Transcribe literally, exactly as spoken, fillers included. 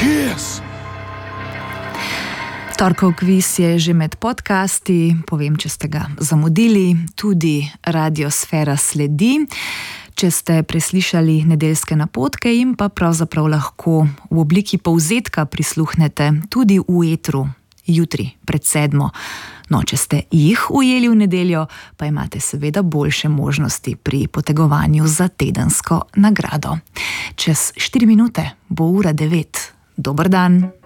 Kiss! Torkov kviz je že med podcasti, povem, če ste ga zamudili, tudi Radiosfera sledi. Če ste preslišali nedeljske napotke, jim pa pravzaprav lahko v obliki povzetka prisluhnete tudi v etru, jutri pred sedmo. No, če ste jih ujeli v nedeljo, pa imate seveda boljše možnosti pri potegovanju za tedensko nagrado. Čez štiri minute bo ura devet. Dober dan!